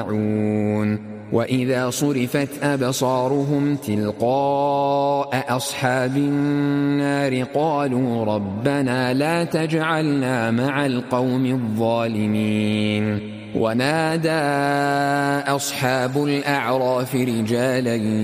وإذا صرفت أبصارهم تلقاء أصحاب النار قالوا ربنا لا تجعلنا مع القوم الظالمين. ونادى أصحاب الأعراف رجالا